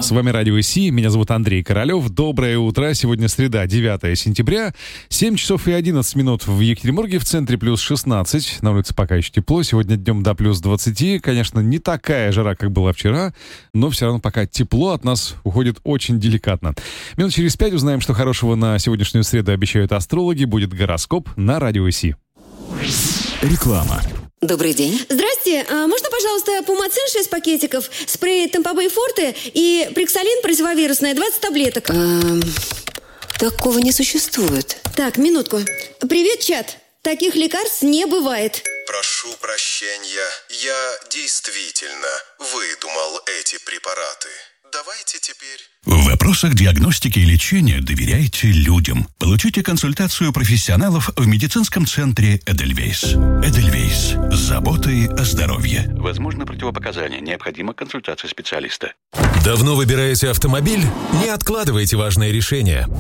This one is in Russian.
С вами Радио СИ, меня зовут Андрей Королёв. Доброе утро, сегодня среда, 9 сентября, 7 часов и 11 минут в Екатеринбурге, в центре плюс 16, на улице пока еще тепло, сегодня днем до плюс 20, конечно, не такая жара, как была вчера, но все равно пока тепло от нас уходит очень деликатно. Минут через 5 узнаем, что хорошего на сегодняшнюю среду обещают астрологи, будет гороскоп на Радио СИ. Реклама. Добрый день. Здрасте, можно, пожалуйста, Пумацин 6 пакетиков, спрей Темпобей Форте и Приксалин противовирусное 20 таблеток? Такого не существует. Так, минутку. Привет, чат. Таких лекарств не бывает. Прошу прощения, я действительно выдумал эти препараты. Давайте теперь... В вопросах диагностики и лечения доверяйте людям. Получите консультацию профессионалов в медицинском центре «Эдельвейс». «Эдельвейс» с заботой о здоровье. Возможно, противопоказания. Необходима консультация специалиста. Давно выбираете автомобиль? Не откладывайте важное решение.